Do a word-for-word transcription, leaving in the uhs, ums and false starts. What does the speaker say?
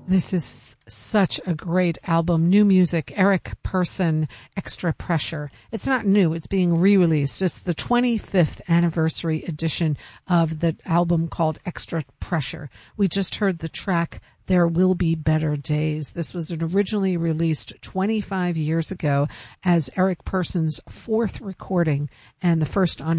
This is such a great album. New music, Eric Persson, Extra Pressure. It's not new. It's being re-released. It's the twenty-fifth anniversary edition of the album called Extra Pressure. We just heard the track There Will Be Better Days. This was originally released twenty-five years ago as Eric Persson's fourth recording and the first on